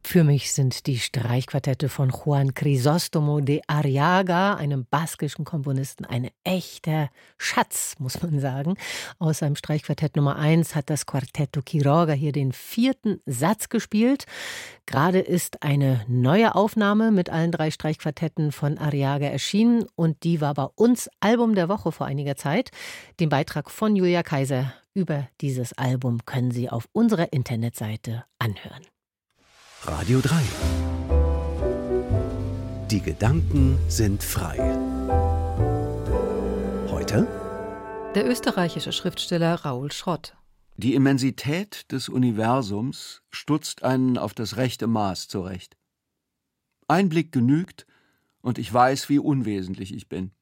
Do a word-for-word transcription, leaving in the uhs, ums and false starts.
Für mich sind die Streichquartette von Juan Crisóstomo de Arriaga, einem baskischen Komponisten, ein echter Schatz, muss man sagen. Aus seinem Streichquartett Nummer eins hat das Quartetto Quiroga hier den vierten Satz gespielt. Gerade ist eine neue Aufnahme mit allen drei Streichquartetten von Arriaga erschienen und die war bei uns Album der Woche vor einiger Zeit. Den Beitrag von Julia Kaiser über dieses Album können Sie auf unserer Internetseite anhören. Radio drei. Die Gedanken sind frei. Heute der österreichische Schriftsteller Raoul Schrott. Die Immensität des Universums stutzt einen auf das rechte Maß zurecht. Ein Blick genügt, und ich weiß, wie unwesentlich ich bin.